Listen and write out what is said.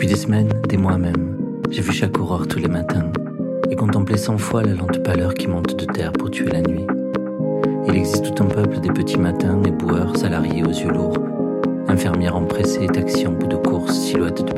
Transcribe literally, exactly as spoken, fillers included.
Depuis des semaines, des mois même, j'ai vu chaque aurore tous les matins et contemplé cent fois la lente pâleur qui monte de terre pour tuer la nuit. Il existe tout un peuple des petits matins, éboueurs, salariés aux yeux lourds, infirmières empressées, taxis en bout de course, silhouettes de